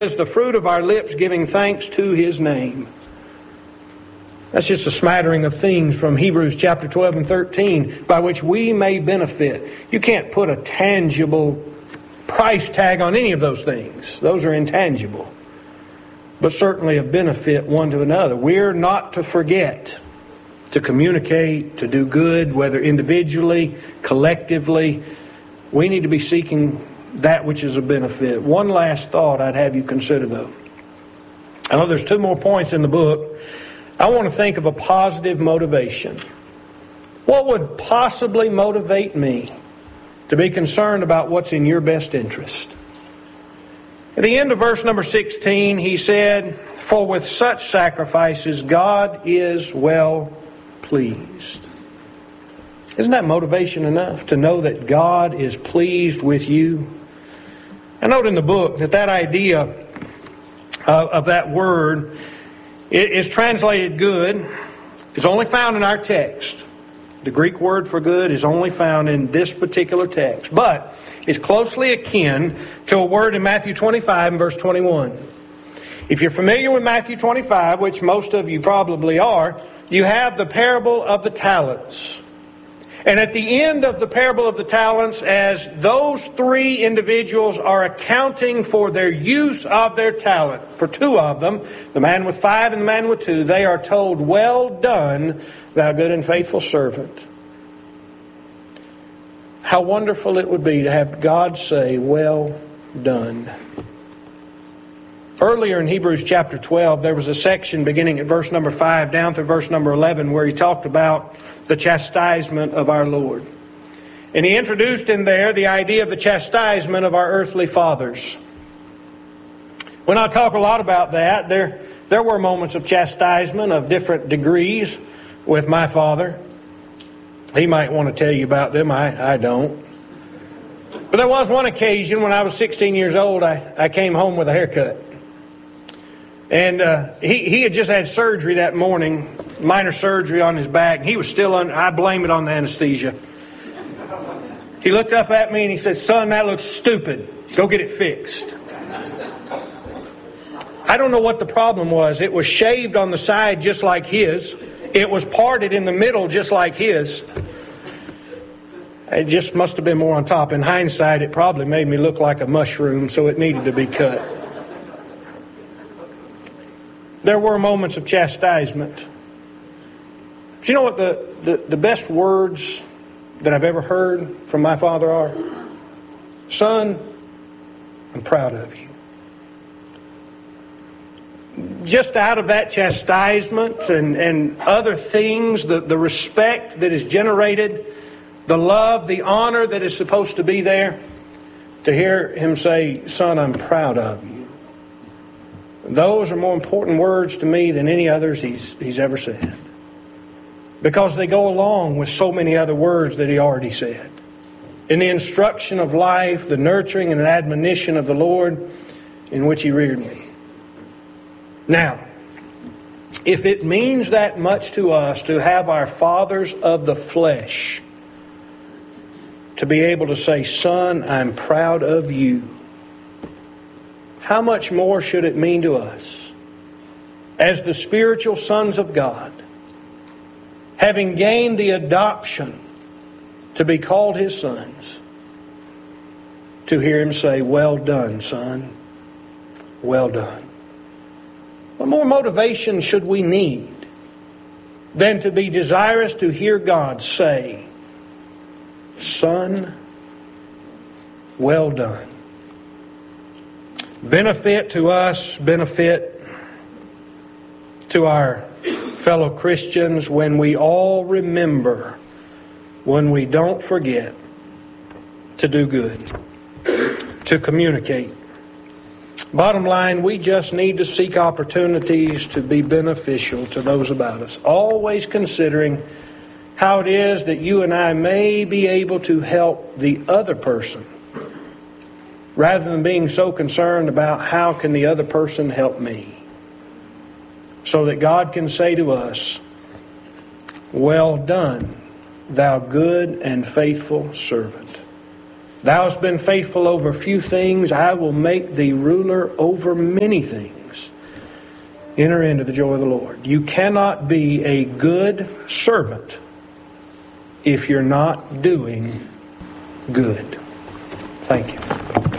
is the fruit of our lips giving thanks to His name. That's just a smattering of things from Hebrews chapter 12 and 13 by which we may benefit. You can't put a tangible price tag on any of those things. Those are intangible. But certainly a benefit one to another. We're not to forget to communicate, to do good, whether individually, collectively. We need to be seeking that which is a benefit. One last thought I'd have you consider, though. I know there's 2 more points in the book. I want to think of a positive motivation. What would possibly motivate me to be concerned about what's in your best interest? At the end of verse number 16, he said, "For with such sacrifices God is well pleased." Isn't that motivation enough to know that God is pleased with you? I note in the book that idea of that word is translated good. It's only found in our text. The Greek word for good is only found in this particular text. But it's closely akin to a word in Matthew 25 and verse 21. If you're familiar with Matthew 25, which most of you probably are, you have the parable of the talents. And at the end of the parable of the talents, as those 3 individuals are accounting for their use of their talent, for 2 of them, the man with 5 and the man with 2, they are told, "Well done, thou good and faithful servant." How wonderful it would be to have God say, "Well done." Earlier in Hebrews chapter 12, there was a section beginning at verse number 5 down through verse number 11 where he talked about the chastisement of our Lord. And he introduced in there the idea of the chastisement of our earthly fathers. When I talk a lot about that, there were moments of chastisement of different degrees with my father. He might want to tell you about them. I don't. But there was one occasion when I was 16 years old, I came home with a haircut. And he had just had surgery that morning, minor surgery on his back. He was still I blame it on the anesthesia. He looked up at me and he said, "Son, that looks stupid. Go get it fixed." I don't know what the problem was. It was shaved on the side just like his. It was parted in the middle just like his. It just must have been more on top. In hindsight, it probably made me look like a mushroom, so it needed to be cut. There were moments of chastisement. Do you know what the best words that I've ever heard from my father are? "Son, I'm proud of you." Just out of that chastisement and other things, the respect that is generated, the love, the honor that is supposed to be there, to hear him say, "Son, I'm proud of you." Those are more important words to me than any others he's ever said. Because they go along with so many other words that he already said. In the instruction of life, the nurturing and admonition of the Lord in which he reared me. Now, if it means that much to us to have our fathers of the flesh to be able to say, "Son, I'm proud of you," how much more should it mean to us as the spiritual sons of God, having gained the adoption to be called His sons, to hear Him say, "Well done, son. Well done." What more motivation should we need than to be desirous to hear God say, "Son, well done"? Benefit to us, benefit to our fellow Christians when we all remember, when we don't forget to do good, to communicate. Bottom line, we just need to seek opportunities to be beneficial to those about us, always considering how it is that you and I may be able to help the other person, rather than being so concerned about how can the other person help me. So that God can say to us, "Well done, thou good and faithful servant." Thou hast been faithful over few things, I will make thee ruler over many things. Enter into the joy of the Lord. You cannot be a good servant if you're not doing good. Thank you.